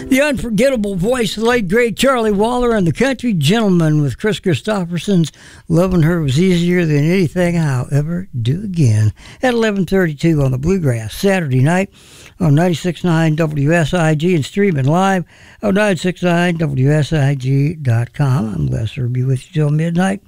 The unforgettable voice of the late great Charlie Waller and the Country Gentleman with Chris Christopherson's Loving Her Was Easier Than Anything I'll Ever Do Again at 11:32 on the Bluegrass Saturday night on 96.9 WSIG and streaming live on 969WSIG.com. I'm Les Irby with you till midnight.